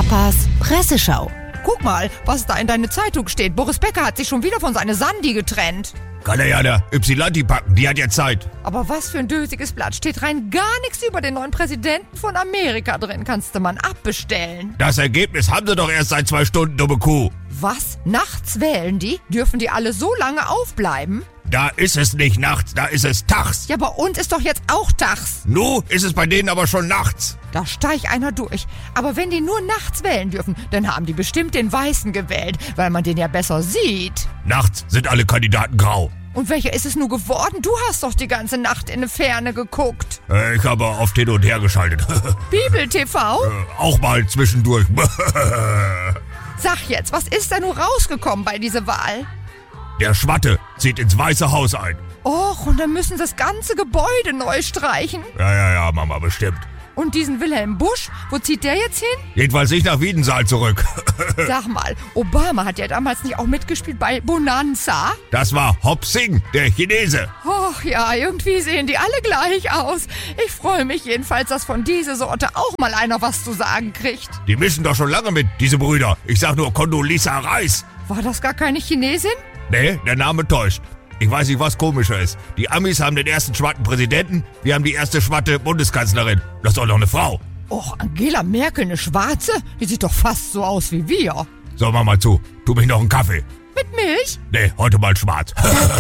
Papas Presseschau. Guck mal, was da in deine Zeitung steht. Boris Becker hat sich schon wieder von seiner Sandi getrennt. Kann er ja der Ypsilanti packen, die hat ja Zeit. Aber was für ein dösiges Blatt. Steht rein gar nichts über den neuen Präsidenten von Amerika drin. Kannst du mal abbestellen. Das Ergebnis haben sie doch erst seit 2 Stunden, dumme Kuh. Was? Nachts wählen die? Dürfen die alle so lange aufbleiben? Da ist es nicht nachts, da ist es tags. Ja, bei uns ist doch jetzt auch tags. Nu ist es bei denen aber schon nachts. Da steigt einer durch. Aber wenn die nur nachts wählen dürfen, dann haben die bestimmt den Weißen gewählt, weil man den ja besser sieht. Nachts sind alle Kandidaten grau. Und welcher ist es nur geworden? Du hast doch die ganze Nacht in die Ferne geguckt. Ich habe oft hin und her geschaltet. Bibel TV? Auch mal zwischendurch. Sag jetzt, was ist da nur rausgekommen bei dieser Wahl? Der Schwatte zieht ins Weiße Haus ein. Och, und dann müssen sie das ganze Gebäude neu streichen. Ja, Mama, bestimmt. Und diesen Wilhelm Busch, wo zieht der jetzt hin? Jedenfalls nicht nach Wiedensaal zurück. Sag mal, Obama hat ja damals nicht auch mitgespielt bei Bonanza? Das war Hop Sing, der Chinese. Och ja, irgendwie sehen die alle gleich aus. Ich freue mich jedenfalls, dass von dieser Sorte auch mal einer was zu sagen kriegt. Die mischen doch schon lange mit, diese Brüder. Ich sag nur Condoleezza Rice. War das gar keine Chinesin? Nee, der Name täuscht. Ich weiß nicht, was komischer ist. Die Amis haben den ersten schwarzen Präsidenten, wir haben die erste schwarze Bundeskanzlerin. Das ist doch noch eine Frau. Och, Angela Merkel, eine Schwarze? Die sieht doch fast so aus wie wir. So, mach mal zu. Tu mich noch einen Kaffee. Mit Milch? Nee, heute mal schwarz.